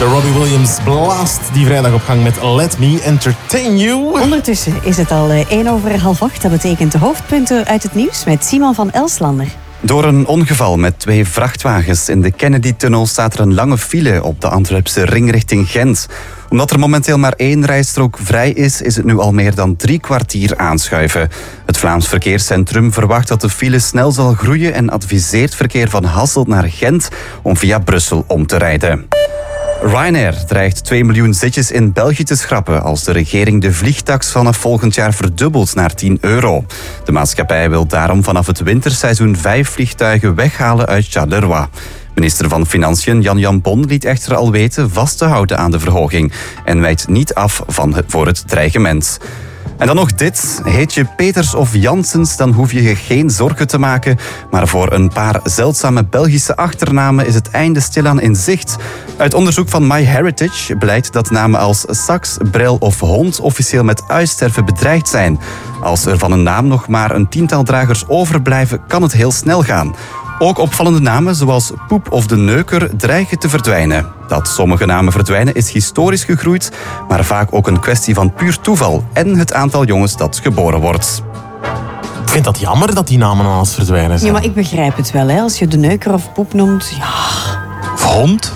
De Robbie Williams blaast die vrijdag op gang met Let Me Entertain You. Ondertussen is het al 7:01. Dat betekent de hoofdpunten uit het nieuws met Simon van Elslander. Door een ongeval met 2 vrachtwagens in de Kennedy-tunnel staat er een lange file op de Antwerpse ring richting Gent. Omdat er momenteel maar 1 rijstrook vrij is, is het nu al meer dan 3 kwartier aanschuiven. Het Vlaams Verkeerscentrum verwacht dat de file snel zal groeien en adviseert verkeer van Hasselt naar Gent om via Brussel om te rijden. Ryanair dreigt 2 miljoen zitjes in België te schrappen als de regering de vliegtaks vanaf volgend jaar verdubbelt naar €10. De maatschappij wil daarom vanaf het winterseizoen 5 vliegtuigen weghalen uit Charleroi. Minister van Financiën Jan Bon liet echter al weten vast te houden aan de verhoging en wijkt niet af voor het dreigement. En dan nog dit. Heet je Peters of Janssens, dan hoef je je geen zorgen te maken. Maar voor een paar zeldzame Belgische achternamen is het einde stilaan in zicht. Uit onderzoek van MyHeritage blijkt dat namen als Saks, Brel of Hond officieel met uitsterven bedreigd zijn. Als er van een naam nog maar een 10-tal dragers overblijven, kan het heel snel gaan. Ook opvallende namen zoals Poep of de Neuker dreigen te verdwijnen. Dat sommige namen verdwijnen is historisch gegroeid, maar vaak ook een kwestie van puur toeval en het aantal jongens dat geboren wordt. Ik vind dat jammer dat die namen al eens verdwijnen zijn. Ja, maar ik begrijp het wel, hè. Als je de Neuker of Poep noemt, ja. Of Hond.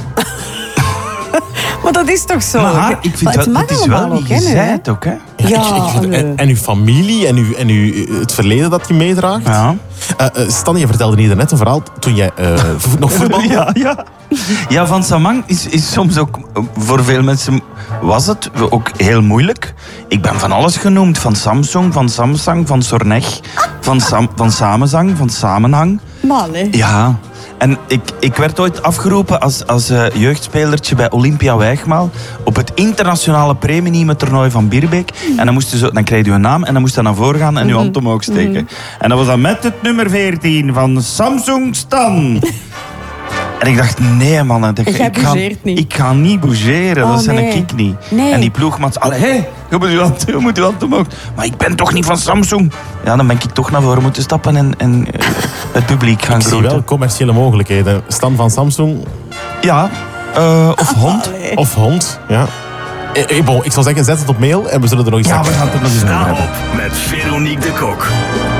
Maar dat is toch zo? Maar ik vind het is wel niet gezegd ook, hè? En uw familie en het verleden dat je meedraagt. Ja. Stan, je vertelde hier net een verhaal toen jij nog voetbalde. Ja, Van Samang is soms ook, voor veel mensen was het ook heel moeilijk. Ik ben van alles genoemd. Van Samsung, van Samsung, van Sornech, van Samenzang, van Samenhang. Man, hè? Ja. En ik werd ooit afgeroepen als jeugdspelertje bij Olympia Wijgmaal op het internationale premienium-toernooi van Bierbeek. En dan kreeg je een naam en dan moest je naar voren gaan en je hand omhoog steken. En dat was dan met het nummer 14 van Samsung Stan. En ik dacht, nee man, ik ga niet bougeren, dat zijn ik niet. Nee. En die ploegmaats, je moet je hand omhoog. Maar ik ben toch niet van Samsung? Ja, dan ben ik toch naar voren moeten stappen en het publiek gaan groeten. Ik zie wel commerciële mogelijkheden. Stan van Samsung. Ja, of Hond. Of Hond, ja. Ik zou zeggen, zet het op mail en we zullen er nog eens... Ja, we gaan het er nog eens over hebben. Met Veronique de Kok.